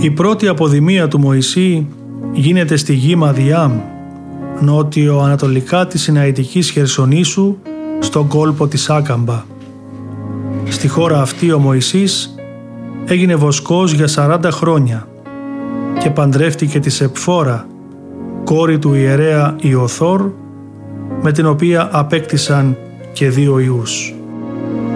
Η πρώτη αποδημία του Μωυσή γίνεται στη γη Μαδιάμ, νότιο-ανατολικά της Σιναϊτικής Χερσονήσου, στον κόλπο της Άκαμπα. Στη χώρα αυτή ο Μωυσής έγινε βοσκός για 40 χρόνια και παντρεύτηκε τη Σεπφόρα, κόρη του ιερέα Ιωθόρ, με την οποία απέκτησαν και 2 ιούς.